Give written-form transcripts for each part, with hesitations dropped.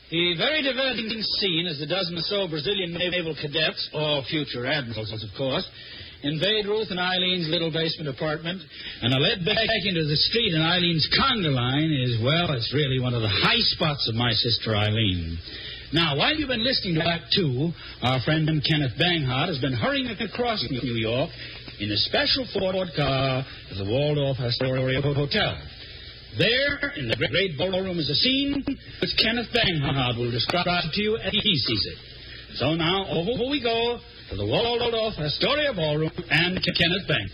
The very diverting scene is the dozen or so Brazilian naval cadets, or future admirals, of course, invade Ruth and Eileen's little basement apartment and are led back into the street, and Eileen's conga line is, well, it's really one of the high spots of my sister Eileen. Now, while you've been listening to Act 2, our friend Kenneth Banghart has been hurrying across New York in a special Ford car to the Waldorf Astoria Hotel. There, in the great ballroom, is a scene which Kenneth Banghart will describe to you as he sees it. So now, over we go to the Waldorf Astoria Ballroom and Kenneth Banghart.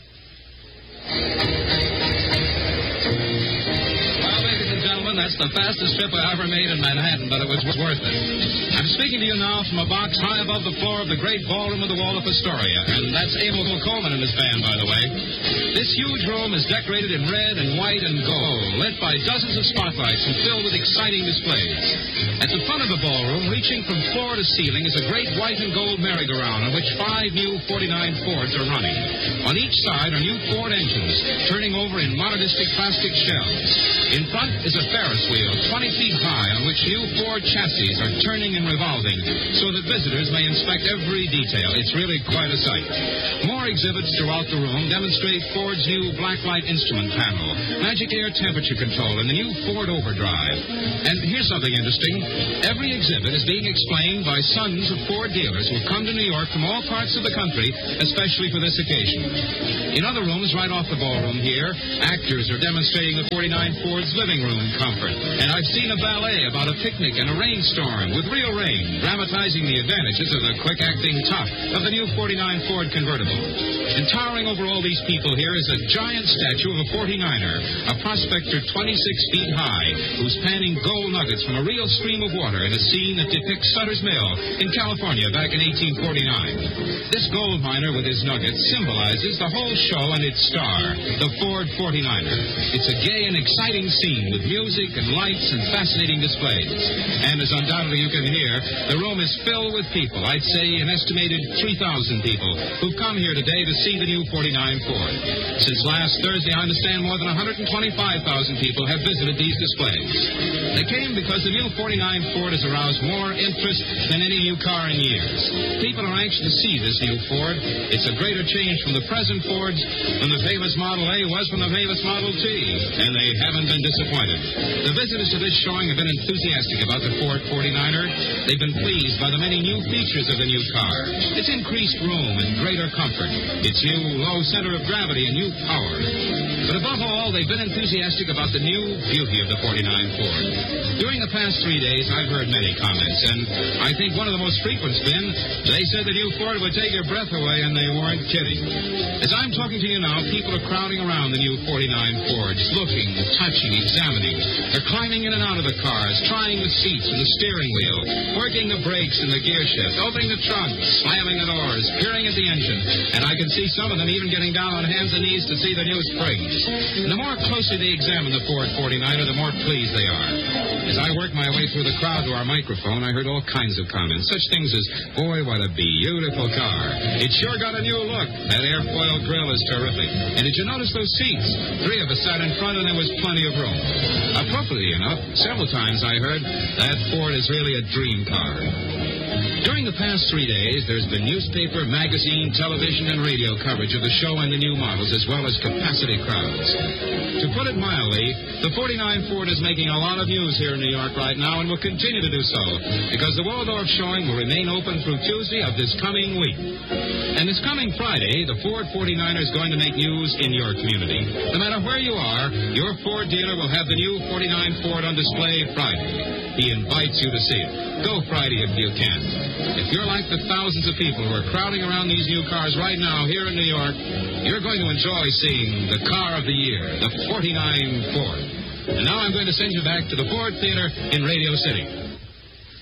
That's the fastest trip I ever made in Manhattan, but it was worth it. I'm speaking to you now from a box high above the floor of the great ballroom of the Waldorf Astoria, and that's Abel Coleman and his band, by the way. This huge room is decorated in red and white and gold, lit by dozens of spotlights and filled with exciting displays. At the front of the ballroom, reaching from floor to ceiling, is a great white and gold merry-go-round on which 5 new 49 Fords are running. On each side are new Ford engines, turning over in modernistic plastic shells. In front is a Ferris wheel 20 feet high on which new Ford chassis are turning and revolving so that visitors may inspect every detail. It's really quite a sight. More exhibits throughout the room demonstrate Ford's new blacklight instrument panel, magic air temperature control, and the new Ford Overdrive. And here's something interesting. Every exhibit is being explained by sons of Ford dealers who've come to New York from all parts of the country, especially for this occasion. In other rooms right off the ballroom here, actors are demonstrating the 49 Ford's living room comfort. And I've seen a ballet about a picnic and a rainstorm with real rain, dramatizing the advantages of the quick-acting top of the new 49 Ford convertible. And towering over all these people here is a giant statue of a 49er, a prospector 26 feet high, who's panning gold nuggets from a real stream of water in a scene that depicts Sutter's Mill in California back in 1849. This gold miner with his nuggets symbolizes the whole show and its star, the Ford 49er. It's a gay and exciting scene with music and lights and fascinating displays. And as undoubtedly you can hear, the room is filled with people. I'd say an estimated 3,000 people who've come here today to see the new 49 Ford. Since last Thursday, I understand more than 125,000 people have visited these displays. They came because the new 49 Ford has aroused more interest than any new car in years. People are anxious to see this new Ford. It's a greater change from the present Fords than the famous Model A was from the famous Model T, and they haven't been disappointed. The visitors to this showing have been enthusiastic about the Ford 49er. They've been pleased by the many new features of the new car. Its increased room and greater comfort. Its new low center of gravity and new power. But above all, they've been enthusiastic about the new beauty of the 49 Ford. During the past 3 days, I've heard many comments, and I think one of the most frequent's been, they said the new Ford would take your breath away, and they weren't kidding. As I'm talking to you now, people are crowding around the new 49 Fords, looking, touching, examining. They're climbing in and out of the cars, trying the seats and the steering wheel, working the brakes and the gear shift, opening the trunk, slamming the doors, peering at the engine, and I can see some of them even getting down on hands and knees to see the new springs. And the more closely they examine the Ford 49er, the more pleased they are. As I worked my way through the crowd to our microphone, I heard all kinds of comments, such things as, boy, what a beautiful car. It sure got a new look. That airfoil grill is terrific. And did you notice those seats? 3 of us sat in front and there was plenty of room. Appropriately enough, several times I heard, that Ford is really a dream car. During the past 3 days, there's been newspaper, magazine, television, and radio coverage of the show and the new models, as well as capacity crowds. To put it mildly, the 49 Ford is making a lot of news here in New York right now and will continue to do so, because the Waldorf showing will remain open through Tuesday of this coming week. And this coming Friday, the Ford 49er is going to make news in your community. No matter where you are, your Ford dealer will have the new 49 Ford on display Friday. He invites you to see it. Go Friday if you can. If you're like the thousands of people who are crowding around these new cars right now here in New York, you're going to enjoy seeing the car of the year, the 49 Ford. And now I'm going to send you back to the Ford Theater in Radio City.